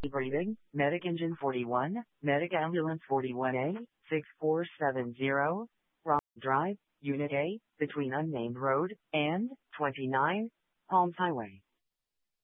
Breathing, Medic Engine 41, Medic Ambulance 41A, 6470, Drive, Unit A, between Unnamed Road and 29, Palms Highway.